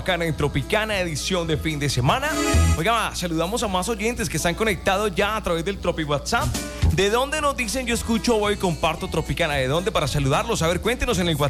En Tropicana edición de fin de semana. Oiga, saludamos a más oyentes que están conectados ya a través del Tropi WhatsApp. ¿De dónde nos dicen yo escucho, voy y comparto Tropicana? ¿De dónde para saludarlos? A ver, cuéntenos en el WhatsApp.